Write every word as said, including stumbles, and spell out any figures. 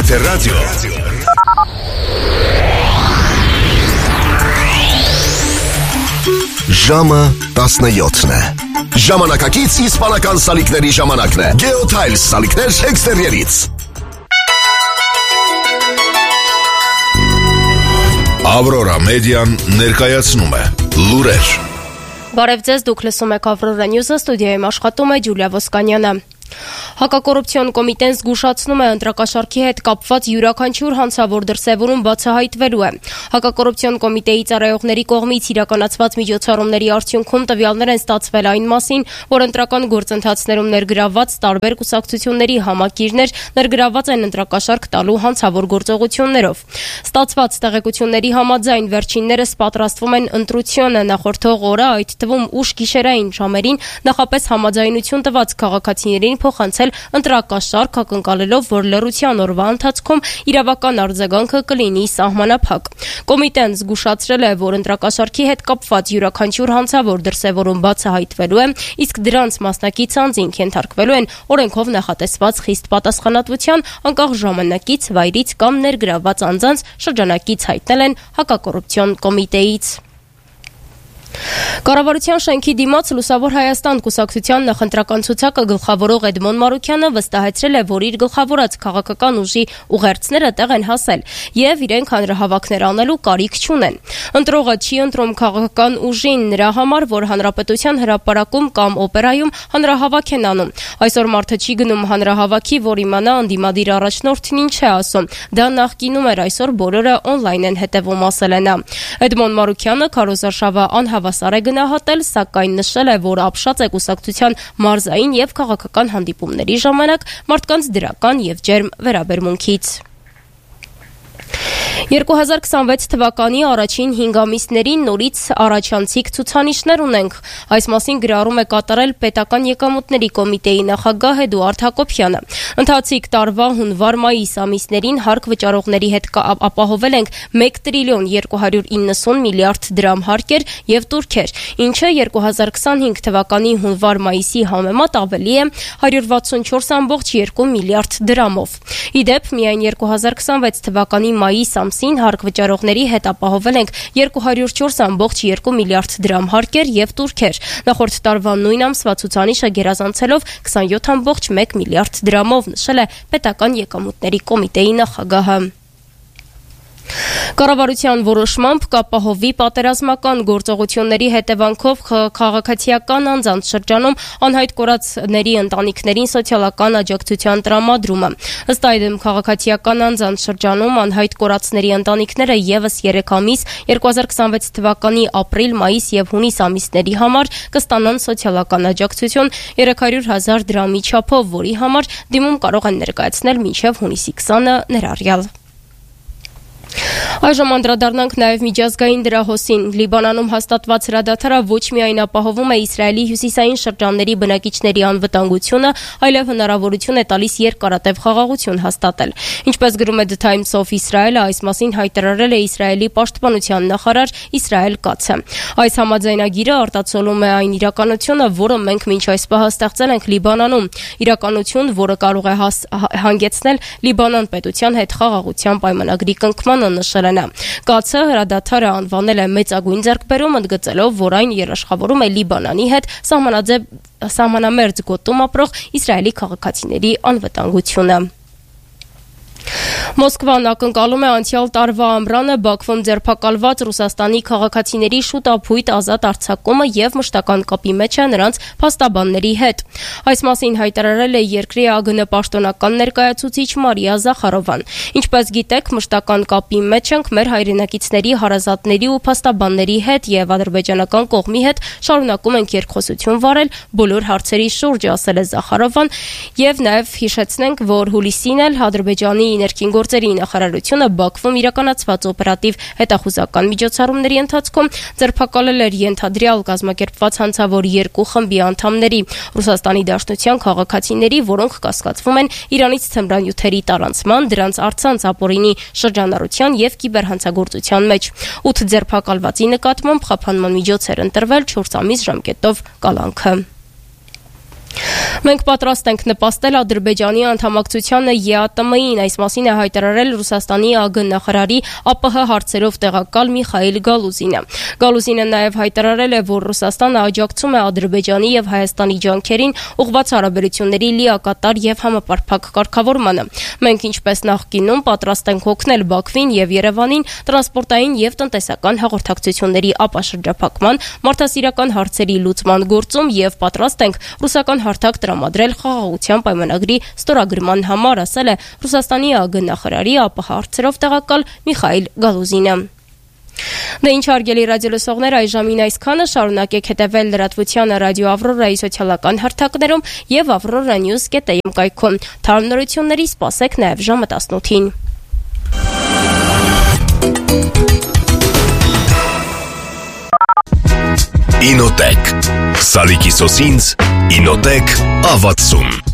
Եթե ռադիո Ժամը տասնյոթն է։ Ժամանակակից իսպանական սալիկների ժամանակն է։ Geotiles սալիկներ էքստերիերից։ Ավրորա մեդիան ներկայացնում է լուրեր։ Բարև ձեզ, դուք լսում եք Ավրորա Նյուզը, ստուդիայում աշխատում է Ջուլիա Ոսկանյանը։ Հակակոռուպցիոն կոմիտեն զգուշացնում է ընտրակաշառքի հետ կապված յուրաքանչյուր հանցավոր դրսևորում բացահայտվելու է։ Հակակոռուպցիոն կոմիտեի ծառայողների կողմից իրականացված միջոցառումների արդյունքում տվյալներ են ստացվել այն մասին, որ ընտրական գործընթացներում ներգրավված տարբեր կուսակցությունների համակիրներ ներգրավված են ընտրակաշառք տալու հանցավոր գործողություններով։ Ստացված տեղեկությունների համաձայն վերջիններս պատրաստվում են ընտրությունը նախորդող օրը, այդ թվում ուշ գիշերային ժամերին, նախապես համաձայնություն տված քաղաքացիներին փոխանցել ընտրակաշառք, ակնկալելով, որ լռության օրվա ընթացքում իրավական արձագանքը կլինի սահմանափակ։ Կոմիտեն զգուշացրել է, որ ընտրակաշառքի հետ կապված յուրաքանչյուր հանցավոր դրսևորում բացահայտվելու է, իսկ դրանց մասնակից անձինք ենթարկվելու են օրենքով նախատեսված խիստ պատասխանատվության, անկախ ժամանակից, վայրից կամ ներգրավված անձանց շրջանակից, հայտնել են հակակոռուպցիոն կոմիտեից։ Կառավարության շենքի դիմաց Լուսավոր Հայաստան կուսակցության նախընտրական ցուցակը գլխավորող Էդմոն Մարուկյանը վստահեցրել է, որ իր գլխավորած քաղաքական ուժի ուղերձները տեղ են հասել եւ իրենք հանրահավաքներ անելու կարիք չունեն։ Ընտրողը չի ընտրում քաղաքական ուժին նրա համար, որ հանրապետության հրապարակում կամ օպերայում հանրահավաք են անում։ Այսօր մարդը չի գնում հանրահավաքի, որ իմանա ընդդիմադիր առաջնորդն ինչ է ասում։ Դա նախկինում էր, այսօր բոլորը օնլայն են հետևում, ասել է նա։ Էդմոն Մարուկյանը քարոզարշավը անհավասար է գնահատել, սակայն նշել է, որ ապշած է կուսակցության մարզային եւ քաղաքական հանդիպումների ժամանակ մարդկանց դրական եւ ջերմ վերաբերմունքից։ երկու հազար քսանվեց թվականի առաջին հինգ ամիսներին նորից առաջանցիկ ցուցանիշներ ունենք։ Այս մասին գրառում է կատարել Պետական եկամուտների կոմիտեի նախագահ Էդուարդ Հակոբյանը։ Ընթացիկ տարվա հունվար-մայիս ամիսներին հարկ վճարողների հետ ապահովել ենք մեկ տրիլիոն երկու հարյուր իննսուն միլիարդ դրամ հարկեր եւ տուրքեր, ինչը երկու հազար քսանհինգ թվականի հունվար-մայիսի համեմատ ավելի է հարյուր վաթսունչորս կόμma երկու միլիարդ դրամով։ Իդեպ միայն երկու հազար քսանվեց թվականի մայիս ամսին հարկ վճարողների հետ ապահովել ենք երկու հարյուր չորս կόμma երկու միլիարդ դրամ հարկեր եւ տուրքեր։ Նախորդ տարվա նույն ամսվա ցուցանիշը գերազանցելով քսանյոթ կόμma մեկ միլիարդ դրամով, նշել է Պետական եկամուտների կոմիտեի նախագահը։ Կառավարության որոշմամբ կապահովի պատերազմական գործողությունների հետևանքով քաղաքացիական անձանց շրջանում անհայտ կորածների ընտանիքներին սոցիալական աջակցության տրամադրումը։ Ըստ այդմ քաղաքացիական անձանց շրջանում անհայտ կորածների ընտանիքները եւս երեք ամիս երկու հազար քսանվեց թվականի ապրիլ, մայիս եւ հունիս ամիսների համար կստանան սոցիալական աջակցություն երեք հարյուր հազար դրամի չափով, որի համար դիմում կարող են ներկայացնել մինչեւ հունիսի քսանը ներառյալ։ Այժմ անդրադառնանք նաև միջազգային դրահոսին։ Լիբանանում հաստատված հրադադարը ոչ միայն ապահովում է Իսրայելի հյուսիսային շրջանների բնակիչների անվտանգությունը, այլև հնարավորություն է տալիս երկարատև խաղաղություն հաստատել։ Ինչպես գրում է The Times of Israel, այս մասին հայտարարել է Իսրայելի պաշտպանության նախարար Իսրայել Կացը։ Այս համաձայնագիրը արտացոլում է այն իրականությունը, որը մենք մինչ այս պահը ստեղծել ենք Լիբանանում, իրականություն, որը կարող է հանգեցնել Լիբանան պետության հետ խաղաղության պայմանագրի կնքման, նշել է նա։ Կացը հրադադարը անվանել է մեծագույն ձեռքբերում, ընդգծելով, որ այն երաշխավորում է Լիբանանի հետ սահմանամերձ գոտում ապրող Իսրայելի քաղաքացիների անվտանգությունը։ Մոսկվան ակնկալում է անցյալ տարվա ամռանը Բաքվում ձերբակալված Ռուսաստանի քաղաքացիների շուտ ապույտ ազատ արձակումը եւ մշտական կապի մեջ է նրանց փաստաբանների հետ։ Այս մասին հայտարարել է երկրի ԱԳՆ պաշտոնական ներկայացուցիչ Մարիա Զախարովան։ Ինչպես գիտեք, մշտական կապի մեջ ենք մեր հայրենակիցների, հարազատների ու փաստաբանների հետ եւ ադրբեջանական կողմի հետ շարունակում ենք երկխոսություն վարել բոլոր հարցերի շուրջ, ասել է Զախարովան, եւ նաեւ հիշեցնենք, որ հուլիսին էլ Ադրբեջանի ներքին գործերի նախարարությունը Բաքվում իրականացված օպերատիվ հետախուզական միջոցառումների ընթացքում ձերբակալել էր ենթադրյալ կազմակերպված հանցավոր երկու խմբի անդամների, Ռուսաստանի Դաշնության քաղաքացիների, որոնք կասկածվում են Իրանից թմրանյութերի տարանցման, դրանց առցանց ապօրինի շրջանառության եւ կիբերհանցագործության մեջ։ ութ ձերբակալվածի նկատմամբ խափանման միջոց էր ընտրվել չորս ամիս ժամկետով կալանքը։ Մենք պատրաստ ենք նպաստել Ադրբեջանի անդամակցությանը Է Ա Տը Մը-ին, այս մասին է հայտարարել Ռուսաստանի ԱԳՆ-նախարարի Ա Պ Հ հարցերով տեղակալ Միխայիլ Գալուզինը։ Գալուզինը նաև հայտարարել է, որ Ռուսաստանը աջակցում է Ադրբեջանի եւ Հայաստանի ջանքերին ուղղված հարաբերությունների լիակատար եւ համապարփակ կարգավորմանը։ Մենք ինչպես նախկինում պատրաստ ենք օգնել Բաքվին եւ Երևանին տրանսպորտային եւ տնտեսական հաղորդակցությունների ապաշրջափակման, մարդասիրական հարցերի լուծման գործում եւ պատրաստ ենք ռուսական հարթակ տրամադրել խաղաղության պայմանագրի ստորագրման համար, ասել է Ռուսաստանի ԱԳՆ-նախարարի Ա Պ Հ հարցերով տեղակալ Միխայիլ Գալուզինը։ Դե ինչ հարգելի ռադիոլսողներ, այժմին այսքանը, շարունակեք հետևել լրատվությանը Ռադիո Ավրորայի սոցիալական հարթակներում եւ avrora news dot am կայքում։ Թարմ նորությունների սպասեք նաեւ ժամը տասնութին։ Ինոտեք Սալիկի սոսինց Ինոտեք ավացում